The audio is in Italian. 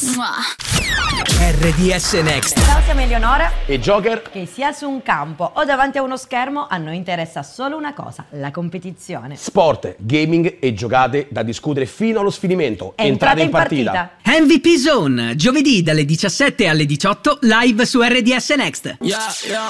RDS Next. Ciao, siamo Eleonora e Joker. Che sia su un campo o davanti a uno schermo, a noi interessa solo una cosa: la competizione. Sport, gaming e giocate da discutere fino allo sfinimento. Entrate in partita. MVP Zone, giovedì dalle 17 alle 18, live su RDS Next.